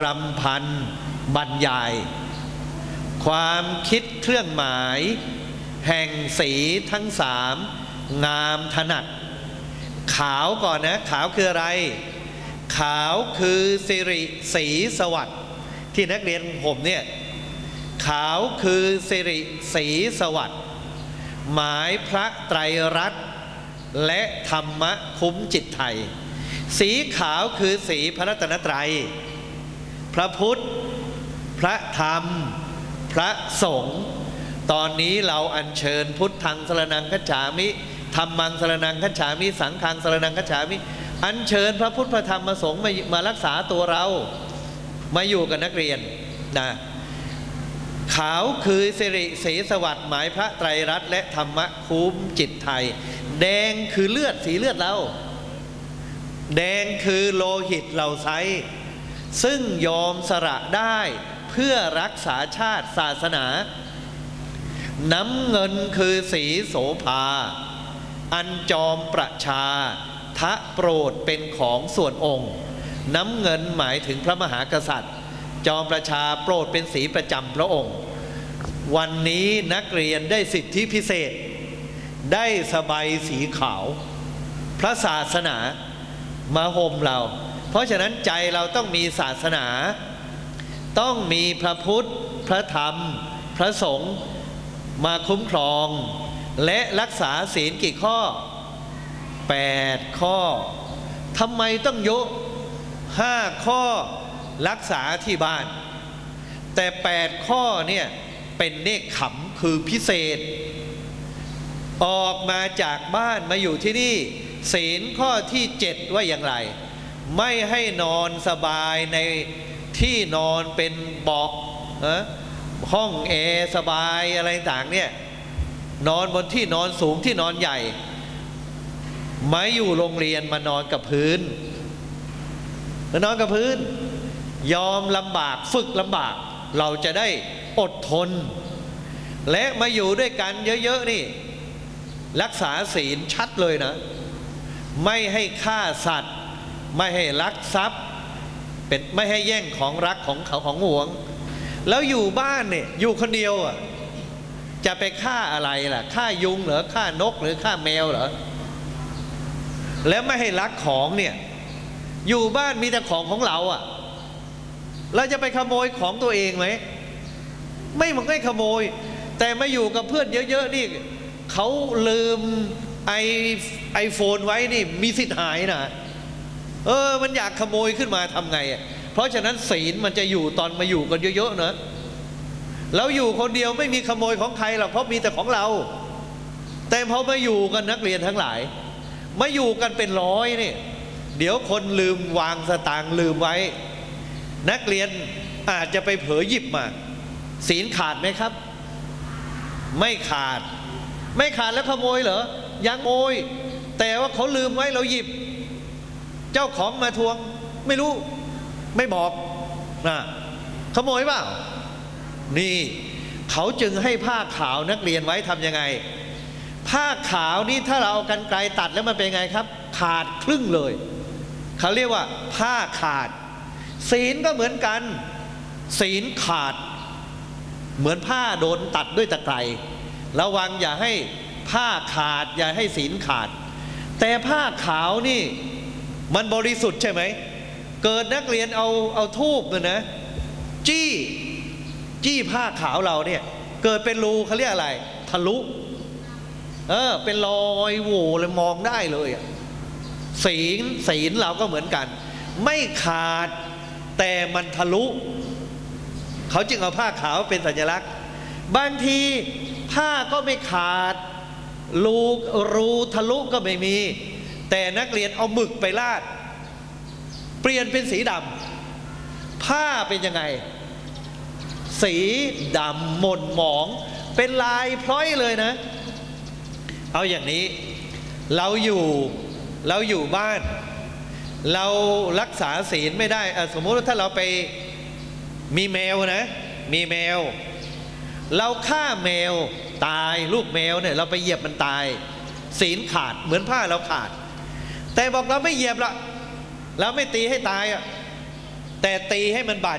รำพันบรรยายความคิดเครื่องหมายแห่งสีทั้งสามงามถนัดขาวก่อนนะขาวคืออะไรขาวคือสิริสีสวัสดิ์ที่นักเรียนผมเนี่ยขาวคือสิริสีสวัสดิ์หมายพระไตรรัตน์และธรรมะคุ้มจิตไทยสีขาวคือสีพระรัตนตรัยพระพุทธพระธรรมพระสงฆ์ตอนนี้เราอัญเชิญพุทธังสรณังคัจฉามิธรรมังสรณังคัจฉามิสังฆังสรณังคัจฉามิอัญเชิญพระพุทธพระธรรมพระสงฆ์มารักษาตัวเรามาอยู่กับนักเรียนนะขาวคือสิริสีสวัสดิ์หมายพระไตรรัตน์และธรรมะคุ้มจิตไทยแดงคือเลือดสีเลือดเราแดงคือโลหิตเราไซซึ่งยอมสละได้เพื่อรักษาชาติศาสนาน้ำเงินคือสีโสภาอันจอมประชาทะโปรดเป็นของส่วนองค์น้ำเงินหมายถึงพระมหากษัตริย์จอมประชาโปรดเป็นสีประจำพระองค์วันนี้นักเรียนได้สิทธิพิเศษได้สบายสีขาวพระศาสนามาห่มเราเพราะฉะนั้นใจเราต้องมีศาสนาต้องมีพระพุทธพระธรรมพระสงฆ์มาคุ้มครองและรักษาศีลกี่ข้อ8ข้อทำไมต้องยก5ข้อรักษาที่บ้านแต่8ข้อเนี่ยเป็นเนกขำคือพิเศษออกมาจากบ้านมาอยู่ที่นี่ศีลข้อที่7ว่าอย่างไรไม่ให้นอนสบายในที่นอนเป็นเบาะห้องแอร์สบายอะไรต่างเนี่ยนอนบนที่นอนสูงที่นอนใหญ่ไม่อยู่โรงเรียนมานอนกับพื้นมานอนกับพื้นยอมลำบากฝึกลำบากเราจะได้อดทนและมาอยู่ด้วยกันเยอะๆนี่รักษาศีลชัดเลยนะไม่ให้ฆ่าสัตว์ไม่ให้ลักทรัพย์เป็นไม่ให้แย่งของรักของเขาของหวงแล้วอยู่บ้านเนี่ยอยู่คนเดียวอ่ะจะไปฆ่าอะไรล่ะฆ่ายุงเหรอฆ่านกหรือฆ่าแมวเหรอแล้วไม่ให้ลักของเนี่ยอยู่บ้านมีแต่ของของเราอ่ะเราจะไปขโมยของตัวเองไหมไม่ขโมยแต่มาอยู่กับเพื่อนเยอะๆนี่เขาลืมไอโฟนไว้นี่มีสิทธิ์หายนะมันอยากขโมยขึ้นมาทำไงเพราะฉะนั้นศีลมันจะอยู่ตอนมาอยู่กันเยอะๆนะเราอยู่คนเดียวไม่มีขโมยของใครหรอกเพราะมีแต่ของเราแต่พอมาอยู่กันนักเรียนทั้งหลายมาอยู่กันเป็นร้อยนี่เดี๋ยวคนลืมวางสตางค์ลืมไว้นักเรียนอาจจะไปเผลอหยิบมาศีลขาดไหมครับไม่ขาดแล้วขโมยเหรอยังขโมยแต่ว่าเขาลืมไว้เราหยิบเจ้าของมาทวงไม่รู้ไม่บอกนะขโมยเปล่านี่เขาจึงให้ผ้าขาวนักเรียนไว้ทำยังไงผ้าขาวนี่ถ้าเราเอากรรไกรตัดแล้วมันเป็นไงครับขาดครึ่งเลยเขาเรียกว่าผ้าขาดศีลก็เหมือนกันศีลขาดเหมือนผ้าโดนตัดด้วยตะไคร้ระวังอย่าให้ผ้าขาดอย่าให้ศีลขาดแต่ผ้าขาวนี่มันบริสุทธิ์ใช่ไหมเกิดนักเรียนเอาทูบเนี่ยนะจี้ผ้าขาวเราเนี่ยเกิดเป็นรูเขาเรียกอะไรทะลุเป็นรอยโหว่เลยมองได้เลยศีลเราก็เหมือนกันไม่ขาดแต่มันทะลุเขาจึงเอาผ้าขาวเป็นสัญลักษณ์บางทีผ้าก็ไม่ขาดรูทะลุก็ไม่มีแต่นักเรียนเอาหมึกไปลาดเปลี่ยนเป็นสีดำผ้าเป็นยังไงสีดำหม่นหมองเป็นลายพร้อยเลยนะเอาอย่างนี้เราอยู่บ้านเรารักษาศีลไม่ได้สมมติว่าถ้าเราไปมีแมวนะมีแมวเราฆ่าแมวตายลูกแมวเนี่ยเราไปเหยียบมันตายศีลขาดเหมือนผ้าเราขาดแต่บอกเราไม่เหยียบละเราไม่ตีให้ตายแต่ตีให้มันบาด